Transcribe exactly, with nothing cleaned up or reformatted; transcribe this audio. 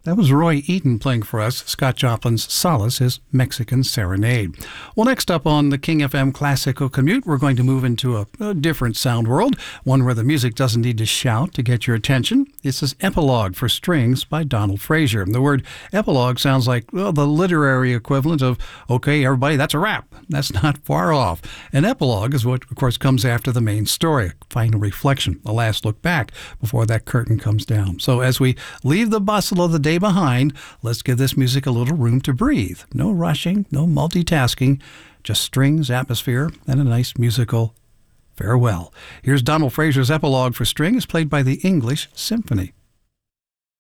That was Roy Eaton playing for us Scott Joplin's Solace, his Mexican Serenade. Well, next up on the King F M Classical Commute, we're going to move into a, a different sound world, one where the music doesn't need to shout to get your attention. This is Epilogue for Strings by Donald Frazier. The word epilogue sounds like, well, the literary equivalent of, okay, everybody, that's a wrap. That's not far off. An epilogue is what, of course, comes after the main story, a final reflection, a last look back before that curtain comes down. So as we leave the bustle of the day behind, let's give this music a little room to breathe. No rushing, no multitasking, just strings, atmosphere, and a nice musical farewell. Here's Donald Frazier's Epilogue for Strings, played by the English Symphony.